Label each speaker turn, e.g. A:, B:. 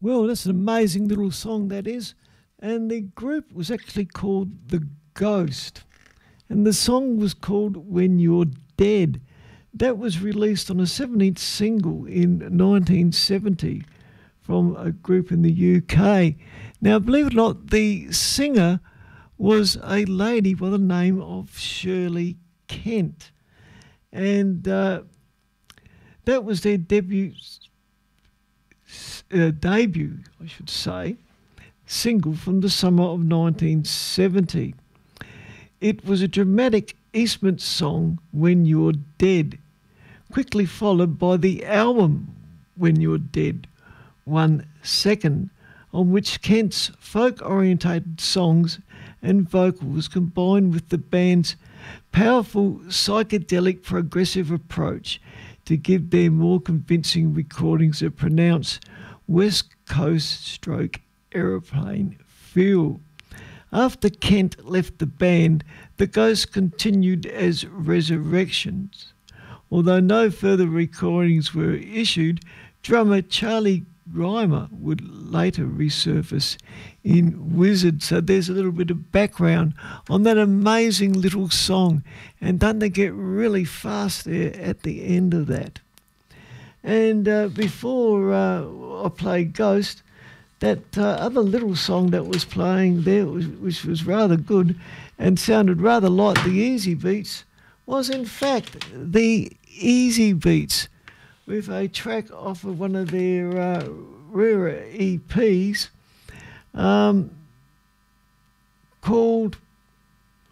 A: Well, that's an amazing little song, that is. And the group was actually called The Ghost. And the song was called When You're Dead. That was released on a 7-inch single in 1970 from a group in the UK. Now, believe it or not, the singer was a lady by the name of Shirley Kent. And that was their debut, I should say, single from the summer of 1970. It was a dramatic Eastman song, When You're Dead, quickly followed by the album When You're Dead, 1 Second, on which Kent's folk-orientated songs and vocals combined with the band's powerful psychedelic progressive approach to give their more convincing recordings a pronounced West Coast stroke aeroplane feel. After Kent left the band, the Ghosts continued as Resurrections. Although no further recordings were issued, drummer Charlie Reimer would later resurface in Wizard. So there's a little bit of background on that amazing little song. And don't they get really fast there at the end of that? And before I play Ghost, that other little song that was playing there, which was rather good and sounded rather like the Easy Beats, was in fact the Easy Beats, with a track off of one of their rarer EPs called